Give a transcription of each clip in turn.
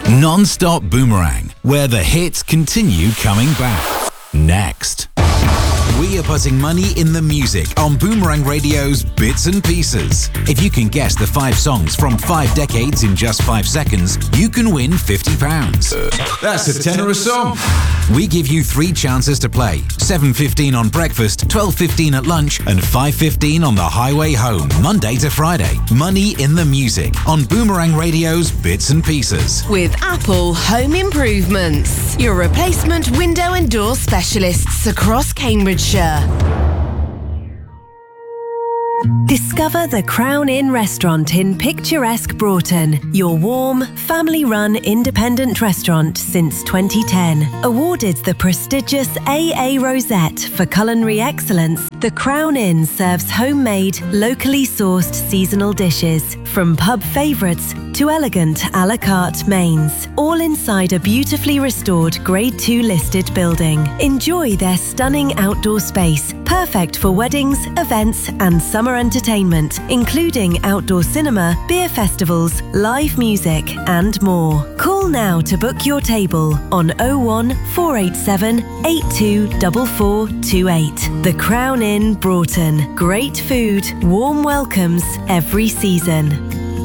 Non-stop Boomerang, where the hits continue coming back. Next. We are putting money in the music on Boomerang Radio's Bits and Pieces. If you can guess the 5 songs from 5 decades in just 5 seconds, you can win £50. That's a tenner a song. We give you 3 chances to play. 7:15 on breakfast, 12:15 at lunch, and 5:15 on the highway home, Monday to Friday. Money in the music on Boomerang Radio's Bits and Pieces. With Apple Home Improvements, your replacement window and door specialists across Cambridgeshire. Discover the Crown Inn restaurant in picturesque Broughton, your warm, family-run independent restaurant since 2010. Awarded the prestigious AA Rosette for culinary excellence, the Crown Inn serves homemade, locally sourced seasonal dishes, from pub favourites to elegant a la carte mains, all inside a beautifully restored Grade 2 listed building. Enjoy their stunning outdoor space, perfect for weddings, events and summer entertainment, including outdoor cinema, beer festivals, live music and more. Call now to book your table on 01 487 824428. The Crown Inn Broughton. Great food, warm welcomes every season.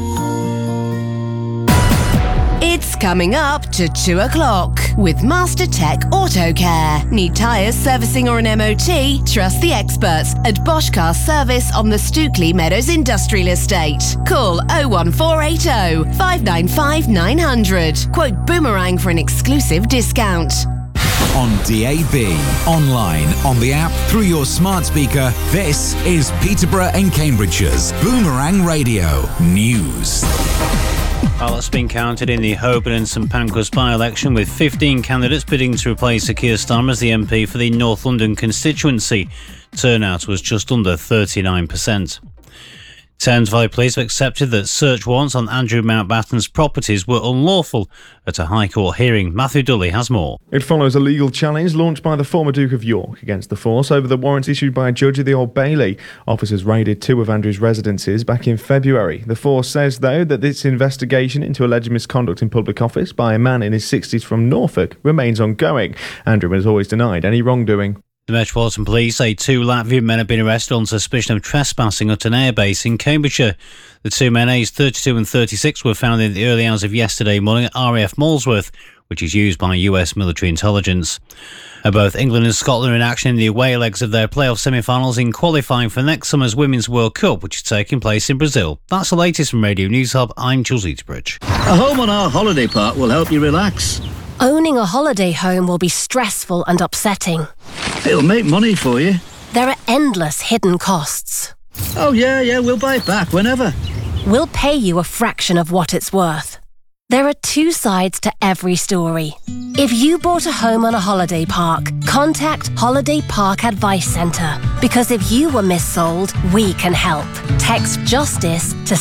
It's coming up to 2 o'clock with Master Tech Auto Care. Need tyres, servicing or an MOT? Trust the experts at Bosch Car Service on the Stookley Meadows Industrial Estate. Call 01480 595 900. Quote Boomerang for an exclusive discount. On DAB, online, on the app, through your smart speaker, this is Peterborough and Cambridgeshire's Boomerang Radio News. Ballots been counted in the Holborn and St Pancras by-election, with 15 candidates bidding to replace Sir Keir Starmer as the MP for the North London constituency. Turnout was just under 39%. Thames Valley Police have accepted that search warrants on Andrew Mountbatten's properties were unlawful at a High Court hearing. Matthew Dully has more. It follows a legal challenge launched by the former Duke of York against the force over the warrants issued by a judge of the Old Bailey. Officers raided 2 of Andrew's residences back in February. The force says, though, that this investigation into alleged misconduct in public office by a man in his 60s from Norfolk remains ongoing. Andrew has always denied any wrongdoing. The Metropolitan Police say 2 Latvian men have been arrested on suspicion of trespassing at an airbase in Cambridgeshire. The 2 men, aged 32 and 36, were found in the early hours of yesterday morning at RAF Molesworth, which is used by US military intelligence. Both England and Scotland are in action in the away legs of their playoff semi-finals in qualifying for next summer's Women's World Cup, which is taking place in Brazil. That's the latest from Radio News Hub. I'm Jules Eaterbridge. A home on our holiday park will help you relax. Owning a holiday home will be stressful and upsetting. It'll make money for you. There are endless hidden costs. Oh, yeah, we'll buy it back whenever. We'll pay you a fraction of what it's worth. There are 2 sides to every story. If you bought a home on a holiday park, contact Holiday Park Advice Centre. Because if you were missold, we can help. Text JUSTICE to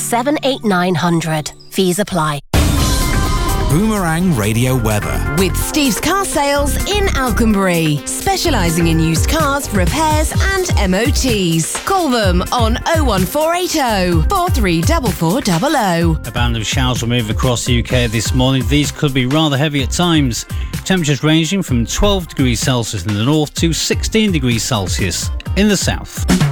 78900. Fees apply. Boomerang Radio weather. With Steve's Car Sales in Alconbury, specialising in used cars, repairs and MOTs. Call them on 01480 434400. A band of showers will move across the UK this morning. These could be rather heavy at times. Temperatures ranging from 12 degrees Celsius in the north to 16 degrees Celsius in the south.